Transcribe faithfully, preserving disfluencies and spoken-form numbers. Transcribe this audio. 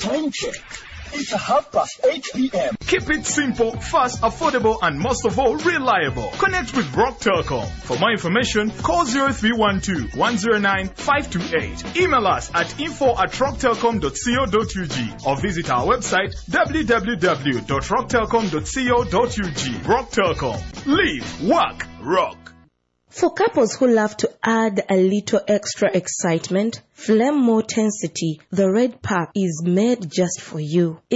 Time check. It's half past eight p m Keep it simple, fast, affordable, and most of all, reliable. Connect with Rock Telecom. For more information, call zero three one two, one zero nine, five two eight. Email us at info at rock telecom dot co dot u g or visit our website w w w dot rock telecom dot co dot u g. Rock Telecom. Live, work, rock. For couples who love to add a little extra excitement, Flame More Tensity, the red pack, is made just for you.